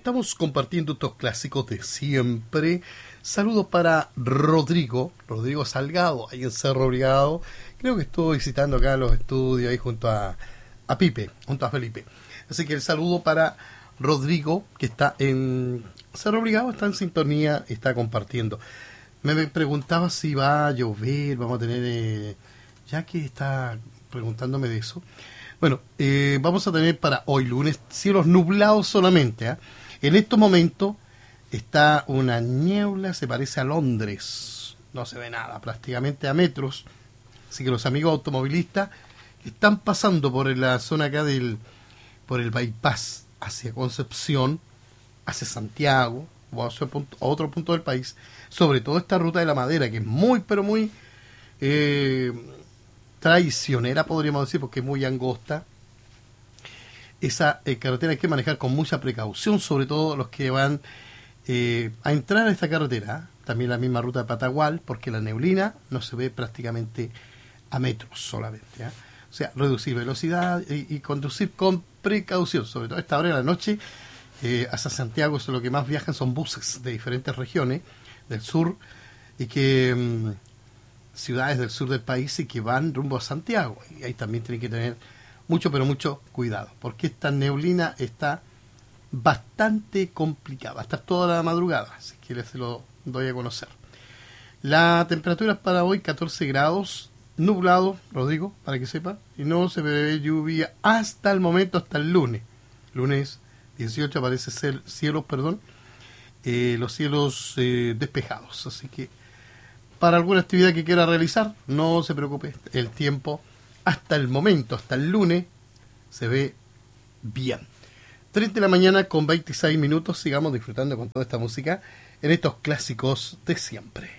estamos compartiendo estos clásicos de siempre. Saludos para Rodrigo Salgado, ahí en Cerro Brigado. Creo que estuvo visitando acá los estudios ahí junto a Pipe, junto a Felipe. Así que el saludo para Rodrigo, que está en Cerro Brigado, está en sintonía, está compartiendo. Me preguntaba si va a llover, vamos a tener, ya que está preguntándome de eso. Bueno, vamos a tener para hoy lunes cielos nublados solamente. En estos momentos está una niebla, se parece a Londres. No se ve nada, prácticamente a metros. Así que los amigos automovilistas que están pasando por la zona acá por el bypass hacia Concepción, hacia Santiago o a otro punto del país, sobre todo esta ruta de la Madera, que es muy, pero muy traicionera, podríamos decir, porque es muy angosta. Esa carretera hay que manejar con mucha precaución, sobre todo los que van a entrar a esta carretera. También la misma ruta de Patagual, porque la neblina no se ve prácticamente a metros solamente. O sea, reducir velocidad y conducir con precaución, sobre todo a esta hora de la noche. Hacia Santiago, eso, lo que más viajan son buses de diferentes regiones del sur y que ciudades del sur del país y que van rumbo a Santiago, y ahí también tienen que tener mucho, pero mucho cuidado, porque esta neblina está bastante complicada, va a estar toda la madrugada, así que les lo doy a conocer. La temperatura para hoy 14 grados, nublado, Rodrigo, para que sepa, y no se ve lluvia hasta el momento, hasta el lunes 18 aparece los cielos despejados, así que para alguna actividad que quiera realizar, no se preocupe, el tiempo hasta el momento, hasta el lunes, se ve bien. 3 de la mañana con 26 minutos, sigamos disfrutando con toda esta música en estos clásicos de siempre.